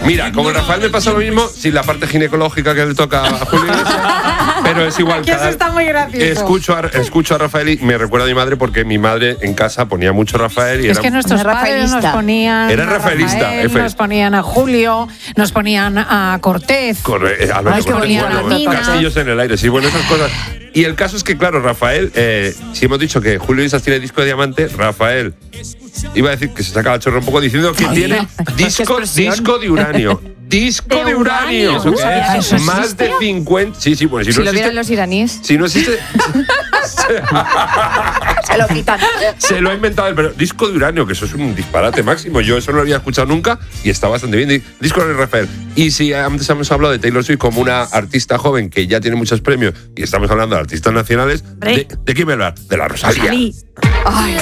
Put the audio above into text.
Mira, como Rafael me pasa lo mismo, sin la parte ginecológica que le toca a Julio Iglesias, pero es igual. Que eso está muy gracioso. Escucho a Rafael y me recuerda a mi madre porque mi madre en casa ponía mucho Rafael. Y es que nuestros padres nos ponían era rafaelista, Rafael, nos ponían a Julio, nos ponían a Cortés. Alberto Cortés, bueno, Castillos en el aire, sí, bueno, esas cosas. Y el caso es que, claro, Rafael, si hemos dicho que Julio Iglesias tiene disco de diamante, Rafael iba a decir que se saca la chorra un poco diciendo que tiene disco de uranio. Disco de uranio. ¿Eso qué es? Más de 50. Sí, bueno, si lo vieran los iraníes. Si no existe. Se lo quitan. Se lo ha inventado él, pero disco de uranio, que eso es un disparate máximo. Yo eso no lo había escuchado nunca y está bastante bien. Disco de Rafael. Y si antes hemos hablado de Taylor Swift como una artista joven que ya tiene muchos premios y estamos hablando de artistas nacionales, ¿de quién me hablar? De la Rosalía. Ay.